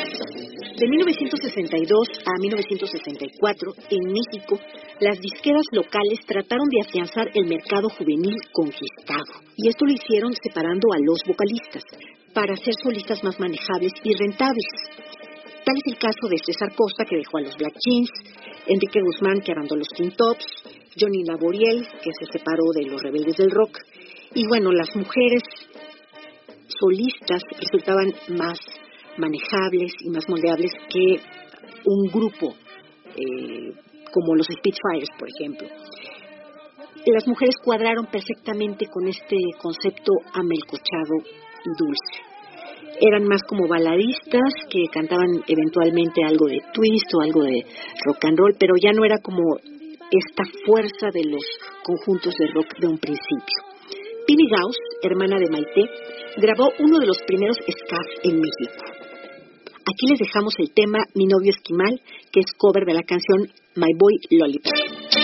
De 1962 a 1964, en México, las disqueras locales trataron de afianzar el mercado juvenil conquistado. Y esto lo hicieron separando a los vocalistas, para hacer solistas más manejables y rentables. Tal es el caso de César Costa, que dejó a los Black Jeans, Enrique Guzmán, que abandonó los Tin Tops, Johnny Laboriel, que se separó de los Rebeldes del Rock. Y bueno, las mujeres solistas resultaban más manejables y más moldeables que un grupo como los Spitfires, por ejemplo. Las mujeres cuadraron perfectamente con este concepto amelcochado dulce. Eran más como baladistas que cantaban eventualmente algo de twist o algo de rock and roll, pero ya no era como esta fuerza de los conjuntos de rock de un principio. Pili Gauss, hermana de Maite, grabó uno de los primeros skas en México. Aquí les dejamos el tema Mi novio esquimal, que es cover de la canción My Boy Lollipop.